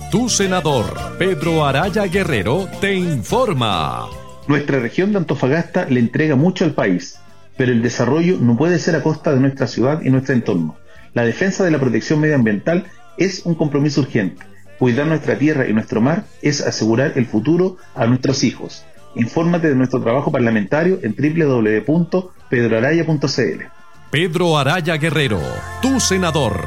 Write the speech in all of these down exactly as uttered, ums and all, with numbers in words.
Tu senador, Pedro Araya Guerrero, te informa. Nuestra región de Antofagasta le entrega mucho al país, pero el desarrollo no puede ser a costa de nuestra ciudad y nuestro entorno. La defensa de la protección medioambiental es un compromiso urgente. Cuidar nuestra tierra y nuestro mar es asegurar el futuro a nuestros hijos. Infórmate de nuestro trabajo parlamentario en doble u doble u doble u punto pedro araya punto c l. Pedro Araya Guerrero, tu senador.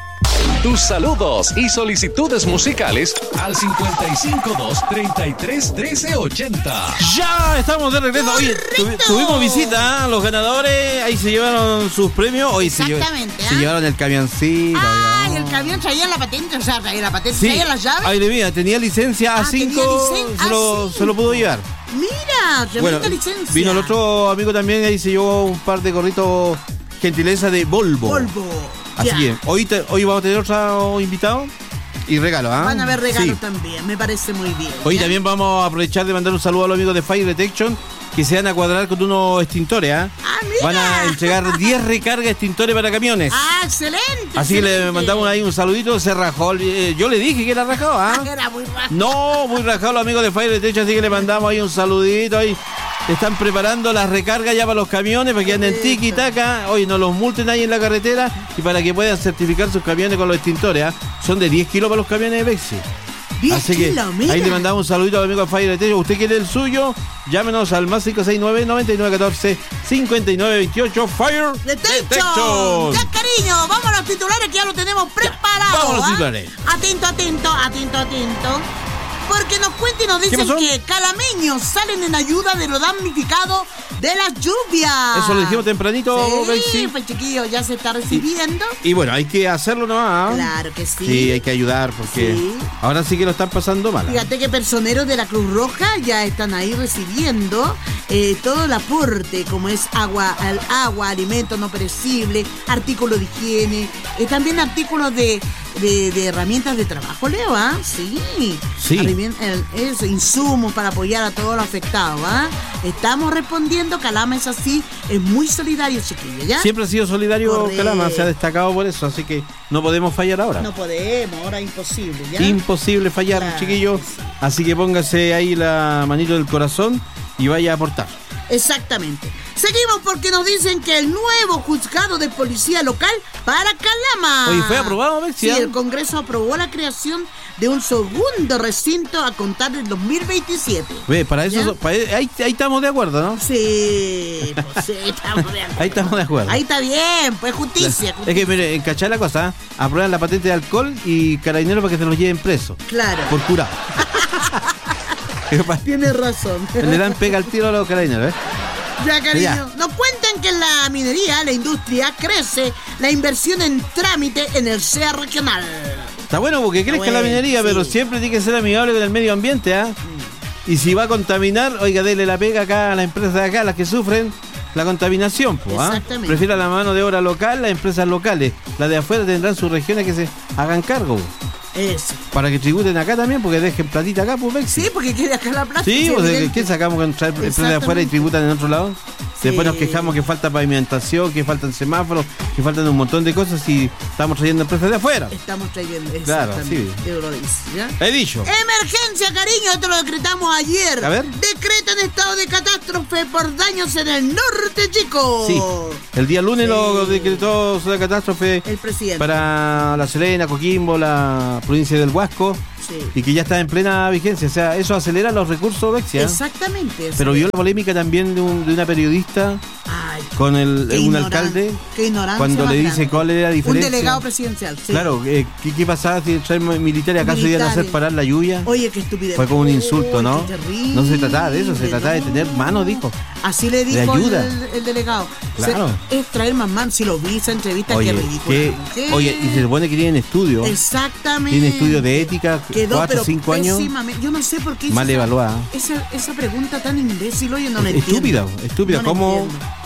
Tus saludos y solicitudes musicales al cincuenta y cinco dos, treinta y tres, trece, ochenta. Ya estamos de regreso. Oye, tuvi- tuvimos visita, ¿eh? Los ganadores ahí se llevaron sus premios. Hoy se, lle- Exactamente, se ¿ah? llevaron el camioncito. Ah, ya. y el camión traía la patente, o sea, traía la patente, Sí, traía las llaves. ay de mía, tenía licencia Ah, A cinco, tenía licen- se, lo, A se lo pudo llevar. Mira, tremenda Bueno, licencia. vino el otro amigo también, ahí se llevó un par de gorritos gentileza de Volvo. Volvo. Así Ya. que hoy, te- hoy vamos a tener otro invitado y regalo, ¿ah? Van a haber regalos Sí. también, me parece muy bien. Hoy ¿ya? también vamos a aprovechar de mandar un saludo a los amigos de Fire Detection que se van a cuadrar con unos extintores, ¿ah? Ah, mira. Van a entregar diez recargas extintores para camiones. Ah, excelente. Así que le excelente. mandamos ahí un saludito, se rajó. eh, Yo le dije que era rajado, ¿ah? Era muy bajo. No, muy rajado los amigos de Fire Detection, así que le mandamos ahí un saludito ahí. Están preparando las recargas ya para los camiones, para que anden tiki taca. Oye, no los multen ahí en la carretera y para que puedan certificar sus camiones con los extintores, ¿ah? Son de diez kilos para los camiones de Bexi. diez Así que kilos, mira. ahí le mandamos un saludito al amigo de Fire Detection. ¿Usted quiere el suyo? Llámenos al más cinco seis nueve, nueve nueve uno cuatro, cinco nueve dos ocho. Fire Detection. Detection. Ya, cariño, vamos a los titulares que ya lo tenemos preparado. vamos a los ¿ah? titulares. Atento, atento, atento, atento. Porque nos cuentan y nos ¿Qué dicen pasó? que calameños salen en ayuda de los damnificados de las lluvias. Eso lo dijimos tempranito, Sí, Bexi. pues chiquillo, ya se está recibiendo. Y bueno, hay que hacerlo nomás. ¿ah? Claro que sí. Sí, hay que ayudar porque Sí. ahora sí que lo están pasando mal. ¿ah? Fíjate que personeros de la Cruz Roja ya están ahí recibiendo eh, todo el aporte, como es agua, el agua, alimentos no perecibles, artículos de higiene, eh, también artículos de, de, de herramientas de trabajo, Leo, ¿ah? Sí. Sí. Arremien- el- eso, insumos para apoyar a todos los afectados, ¿ah? Estamos respondiendo, Calama es así, es muy solidario, chiquillo, ¿ya? Siempre ha sido solidario Correcto. Calama, se ha destacado por eso, así que no podemos fallar ahora. No podemos, ahora es imposible, ¿ya? Imposible fallar, Claro chiquillos. que sí. Así que póngase ahí la manito del corazón y vaya a aportar. Exactamente. Seguimos porque nos dicen que el nuevo juzgado de policía local para Calama. Oye, ¿fue aprobado, Bexi? Sí, el Congreso aprobó la creación de un segundo recinto a contar del dos mil veintisiete. Ve, para eso, ¿Ya? so- para- ahí, ahí estamos de acuerdo, ¿no? Sí, pues sí, estamos de acuerdo. Ahí estamos de acuerdo. Ahí está bien, pues justicia. Es que, mire, encachar la cosa, ¿eh? Aprueban la patente de alcohol y carabineros para que se los lleven presos. Claro, Por curado. tienes razón. Le dan pega al tiro a los carabineros, ¿eh? Ya, cariño. Ya. Nos cuentan que en la minería, la industria, crece la inversión en trámite en el C E A regional. Está bueno porque crezca Bueno, la minería, sí. pero siempre tiene que ser amigable con el medio ambiente, ¿ah? Y si va a contaminar, oiga, dele la pega acá a las empresas de acá, las que sufren la contaminación, pues, ¿ah? Exactamente. Prefiera la mano de obra local, las empresas locales. Las de afuera tendrán sus regiones que se hagan cargo, Eso. para que tributen acá también, porque dejen platita acá, pues, Bexi. Sí, porque quiere acá la plata. Sí, sí, o sea, evidente. ¿qué sacamos con traer empresas de afuera y Exactamente. tributan en otro lado? Sí. Después nos quejamos que falta pavimentación, que faltan semáforos, que faltan un montón de cosas y estamos trayendo empresas de afuera. Estamos trayendo. Claro, exactamente, sí. yo lo dice, ¿ya? He dicho. Emergencia, cariño, esto lo decretamos ayer. A ver. Decretan estado de catástrofe por daños en el norte, chicos. Sí, el día lunes Sí. lo decretó la catástrofe El presidente. para La Serena, Coquimbo, la provincia del Huasco, Sí. y que ya está en plena vigencia. O sea, eso acelera los recursos, Bexia. Exactamente. Pero sí. vio la polémica también de, un- de una periodista Ay, con el, qué un ignoran- alcalde qué ignorancia cuando más le dice grande. cuál era la Un diferencia. delegado presidencial. Sí. Claro, eh, ¿qué, ¿qué pasaba si traen militares? ¿Acaso iban a hacer Militares. parar la lluvia? Oye, qué estupidez. Fue como un insulto, Uy, ¿no? qué terrible, No se trataba de eso, se trataba de tener mano, dijo. Así le de dijo ayuda. el, el delegado. Claro. Se- es traer más manos. Si lo vi esa entrevista, Oye, qué ridículo. que- oye, y se supone que tienen estudio. Exactamente. Tiene estudios de ética, Quedó, cuatro, pero cinco años. pésimamente. Yo no sé por qué hizo Mal esa- evaluada. Esa, esa pregunta tan imbécil, oye, no la entiendo. Estúpida, estúpida. No la ¿Cómo, entiendo.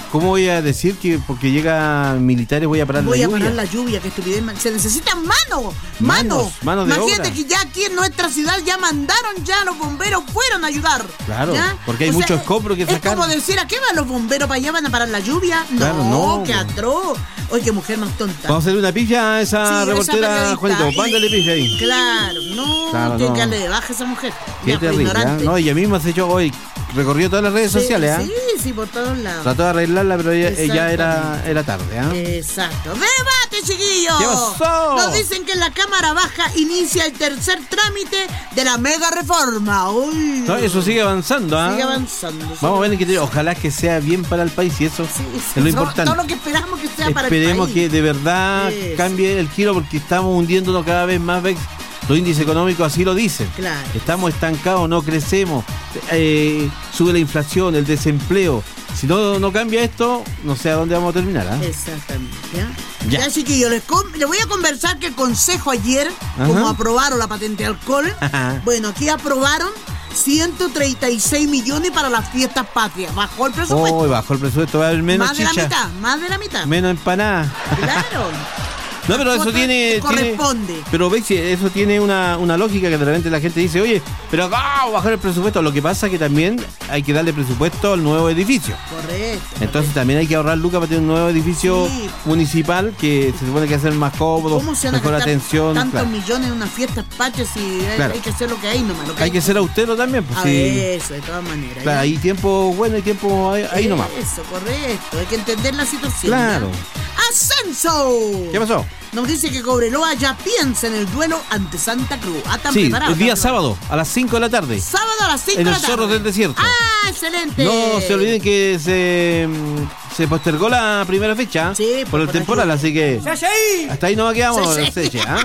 ¿Cómo voy a decir que porque llegan militares voy a parar Voy la a lluvia? parar la lluvia, que estupidez. Se necesitan manos, Manos, manos. manos de Imagínate obra. que ya aquí en nuestra ciudad ya mandaron, ya los bomberos fueron a ayudar. Claro, ¿ya? porque hay O sea, mucho escombro que es sacar. como decir, ¿a qué van los bomberos para allá? ¿Van a parar la lluvia? Claro, no, no, qué po. atroz. Oye, qué mujer más tonta. Vamos a hacerle una pifia a esa Sí, esa reportera, periodista. Juanito. Mándale pifia ahí. Claro, no, Claro, tiene no. que darle de baja a esa mujer. Qué Ya, pues, terrible. ¿eh? ignorante. No, ella misma se echó hoy, recorrió todas las redes Sí, sociales, ¿ah? Sí, sí, por todos lados. Trató de arreglarla, pero ella, ella era, Exactamente. era tarde, ¿ah? Exacto. ¡Debate, chiquillos! ¿Qué pasó? Nos dicen que en la Cámara Baja inicia el tercer trámite de la mega reforma. Uy. No, eso sigue avanzando, ¿ah? Sigue avanzando. Vamos a ver que ojalá que sea bien para el país y eso Sí, sí, es lo todo- importante. Todo lo que esperamos que sea para el Esperemos país. que de verdad Eso. cambie el giro porque estamos hundiéndonos cada vez más. ¿Ves? Los índices económicos así lo dicen. Claro. Estamos estancados, no crecemos, eh, sube la inflación, el desempleo. Si no, no cambia esto, no sé a dónde vamos a terminar. ¿ah? Exactamente. ¿Ya? Ya. Ya, chiquillos, les, com- les voy a conversar que el Consejo ayer, Ajá. como aprobaron la patente de alcohol, Ajá. bueno, aquí aprobaron ciento treinta y seis millones para las fiestas patrias. Bajó el presupuesto. Oh, bajo el presupuesto, va a haber menos más de chicha, la mitad, más de la mitad. menos empanada. Claro. No, pero eso Cuota tiene, que tiene- corresponde. pero ves, eso tiene una, una lógica que de repente la gente dice, oye, pero acá bajar el presupuesto. Lo que pasa es que también hay que darle presupuesto al nuevo edificio. Correcto. Entonces también hay que ahorrar lucas para tener un nuevo edificio Sí. municipal que se supone que va a ser más cómodo, ¿Cómo se van a mejor gastar atención. tantos Claro. millones en unas fiestas patrias si hay, Claro. hay que hacer lo que hay nomás? Lo que Hay que ser austero también, pues A sí. eso, de todas maneras. Claro, ¿ya? hay tiempo bueno y tiempo ahí, ahí nomás. Eso, correcto. Hay que entender la situación. Claro. ¿ya? ¡Ascenso! ¿Qué pasó? Nos dice que Cobreloa ya piensa en el duelo ante Santa Cruz. Ah, están Sí, preparados. el día están preparados. sábado a las cinco de la tarde. Sábado a las cinco En de el la tarde. Zorros del Desierto. ¡Ah, excelente! No se olviden que se, mm, se postergó la primera fecha Sí, por por el la temporal, lluvia. así que hasta ahí nomás quedamos. Sí, sí. Seche, ¿ah?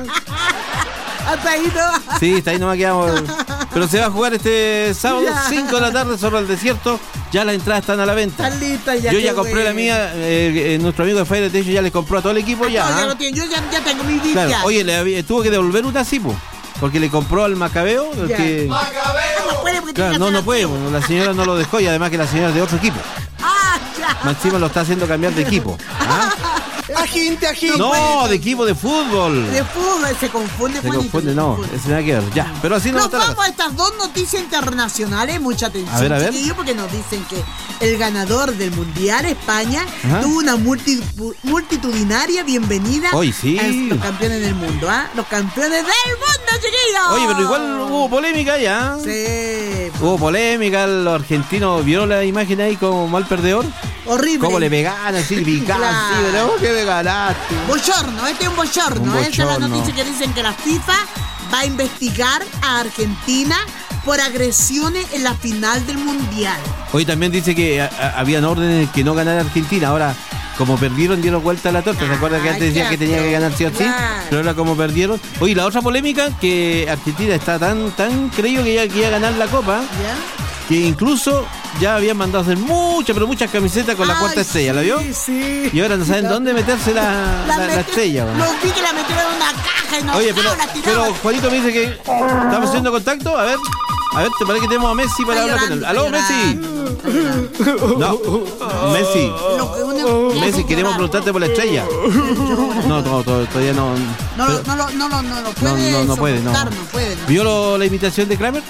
Hasta ahí no. Sí, hasta ahí nomás quedamos. Pero se va a jugar este sábado, Ya. cinco de la tarde, Zorro del Desierto. Ya las entradas están a la venta. Están listas ya. Yo qué ya compré la bueno. mía, eh, eh, nuestro amigo de Fire de hecho ya le compró a todo el equipo ya. No, ya ¿ah? lo tiene. Yo ya, ya tengo mi Claro. villa. Oye, le había- tuvo que devolver una así, po, porque le compró al Macabeo. el Ya. que- Ah, no puede porque Claro, tiene no, que no hacer puede, así. bueno, la señora no lo dejó y además que la señora es de otro equipo. Ah, ya. Más encima lo está haciendo cambiar de equipo. ¿ah? Agente, agente. No, de equipo de fútbol. De fútbol, se confunde, Se Juanito, confunde, se no, confunde. ese nada que ver. Ya, pero así no Nos está la vamos cosa. a estas dos noticias internacionales, mucha atención, A ver, a ver. chiquillos, porque nos dicen que el ganador del Mundial, España, Ajá. tuvo una multi- multitudinaria bienvenida Hoy sí. a los campeones del mundo, ¿ah? Los campeones del mundo, chiquillos. Oye, pero igual hubo polémica ya. Sí, Hubo polémica, los argentinos vieron la imagen ahí como mal perdedor. horrible. Cómo le pegaban así, picaban Claro. así, pero oh, que me ganaste. Bochorno, este es un bochorno. Un Esa es la bochorno. noticia que dicen que la FIFA va a investigar a Argentina por agresiones en la final del Mundial. Hoy también dice que a- a- habían órdenes que no ganara Argentina. Ahora, como perdieron, dieron vuelta a la torta. ¿Se acuerdan que Ah, antes decía ya, que tenía que ganar sí o sí? claro. Pero ahora como perdieron. Oye, la otra polémica, que Argentina está tan, tan creído que ya que iba a ganar la Copa, ¿Ya? que incluso ya habían mandado a hacer muchas, pero muchas camisetas con la Ay, cuarta estrella, ¿la vio? Sí, sí. Y ahora no saben La- dónde meterse la, la, la meti- estrella. ¿no? Lo vi que la metieron en una caja y no Oye, pero, la tiraron. pero Juanito me dice que estamos haciendo contacto. A ver, a ver, ¿te parece que tenemos a Messi para Está hablar con él? llorando, ¡Aló, está Messi! llorando, está llorando. No, Messi. Lo que uno- Messi, queremos preguntarte por la estrella. No, no, to- todavía no. No, pero- lo- no, lo- no, lo- no, lo no, puede no, no puede, no. soportar, no puede. no. ¿Vio lo- la imitación de Kramer?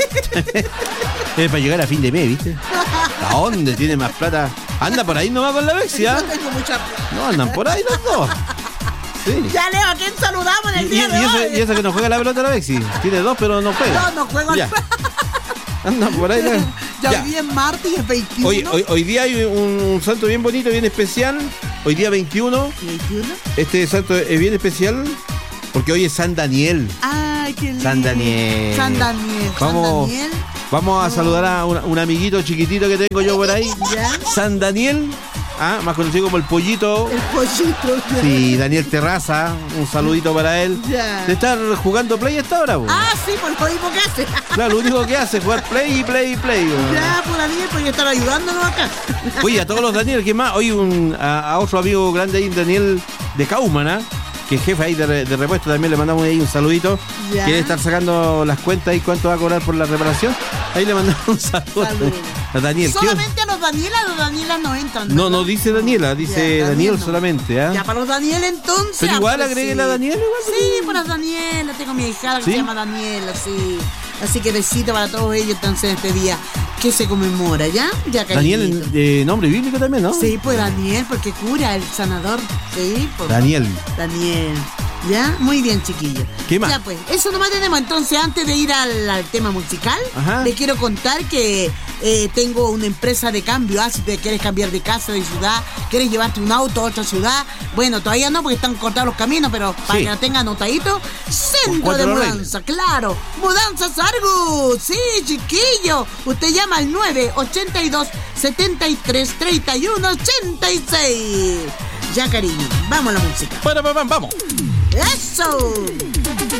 Es para llegar a fin de mes, ¿viste? ¿A dónde tiene más plata? Anda por ahí nomás con la Messi, ¿ah? Yo tengo mucha... No, andan por ahí los dos. Sí. Ya, Leo, ¿a quién saludamos en Y, el y, día de y eso, hoy? y eso que no juega la pelota la Messi. Tiene dos, pero no juega. No, no juego al... Ya. Andan por ahí. Ya, Ya. hoy día es martes y es veintiuno. Hoy, hoy, hoy día hay un, un santo bien bonito, bien especial. Hoy día veintiuno. ¿veintiuno? Este santo es bien especial porque hoy es San Daniel. Ay, qué lindo. San Daniel. San Daniel. Vamos, San Daniel. vamos a saludar a un, un amiguito chiquitito que tengo yo por ahí. Ya. San Daniel, ah, más conocido como el Pollito. El pollito. ya. Sí, Daniel Terraza, un saludito para él. Ya. De estar jugando Play hasta ahora, po. Ah, sí, por lo mismo que hace. Claro, lo único que hace es jugar Play y Play y Play. po. Ya, por Daniel, pues ya estar ayudándonos acá. Oye, a todos los Daniel, ¿qué más? Hoy un, a, a otro amigo grande ahí, Daniel de Caumana, que es jefe ahí de, re- de repuesto, también le mandamos ahí un saludito. Ya. Quiere estar sacando las cuentas y cuánto va a cobrar por la reparación. Ahí le mandamos un saludo. Saludos. A Daniel. Solamente a los Daniela, a los Daniela no entran. No, no dice Daniela, dice ya, Daniel no. solamente. ¿eh? Ya para los Daniel entonces. Pero igual pues, agregue sí. la Daniela. Igual, sí, para las Daniela, tengo mi hijada que ¿Sí? se llama Daniela, sí. Así que besito para todos ellos entonces este día que se conmemora, ¿ya? Ya Daniel, eh, nombre bíblico también, ¿no? Sí, pues Daniel, porque cura, el sanador. Sí, pues. Daniel. Daniel. ¿Ya? Muy bien, chiquillos. ¿Qué más? Ya, pues, eso nomás tenemos. Entonces, antes de ir al, al tema musical, Ajá. les quiero contar que eh, tengo una empresa de cambio. Ah, si te quieres cambiar de casa, de ciudad, quieres llevarte un auto a otra ciudad. Bueno, todavía no, porque están cortados los caminos, pero para Sí. que lo tengan anotadito. Centro cuatro de reglas. mudanza, claro. Mudanzas Argus. Sí, chiquillo. Usted llama al nueve ocho dos, siete tres, tres uno, ocho seis. Ya, cariño. Vamos a la música. Bueno, pues vamos. ¡Eso!